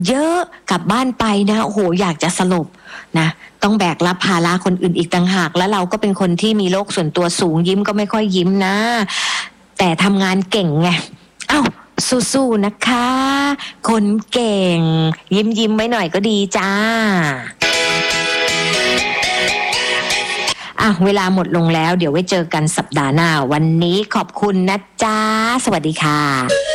เยอะกลับบ้านไปนะโอ้โหอยากจะสลบนะต้องแบกรับภาระคนอื่นอีกต่างหากแล้วเราก็เป็นคนที่มีโรคส่วนตัวสูงยิ้มก็ไม่ค่อยยิ้มนะแต่ทำงานเก่งไงอ้าวสู้ๆนะคะคนเก่งยิ้มไว้หน่อยก็ดีจ้าเวลาหมดลงแล้วเดี๋ยวไว้เจอกันสัปดาห์หน้าวันนี้ขอบคุณนะจ๊ะสวัสดีค่ะ